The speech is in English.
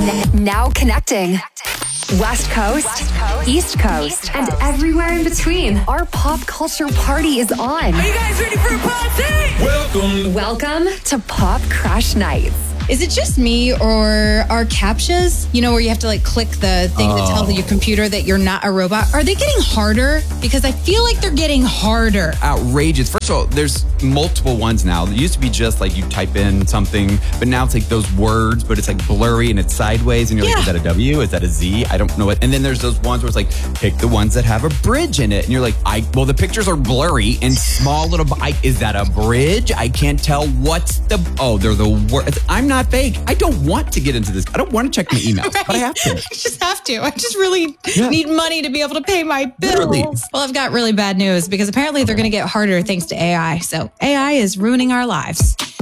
Now connecting. West Coast, East Coast, and everywhere in between. Our pop culture party is on. Are you guys ready for a party? Welcome to Pop Crash Nights. Is it just me or are CAPTCHAs, where you have to click the thing to tell your computer that you're not a robot? Are they getting harder? Because I feel like they're getting harder. Outrageous. First of all, there's multiple ones now. It used to be just you type in something, but now it's those words, but it's blurry and it's sideways. And you're like, is that a W? Is that a Z? I don't know it. And then there's those ones where it's pick the ones that have a bridge in it. And you're like, well, the pictures are blurry and small little, is that a bridge? I can't tell what's they're the words. I'm not fake. I don't want to get into this. I don't want to check my emails, right. But I have to. I just have to. I just really need money to be able to pay my bills. Literally. Well, I've got really bad news because apparently they're going to get harder thanks to AI. So AI is ruining our lives.